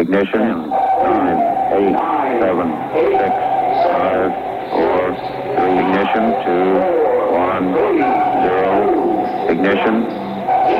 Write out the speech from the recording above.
Ignition. 9, 8, 7, 6, 5, 4, 3. Ignition. 2, 1, 0. Ignition.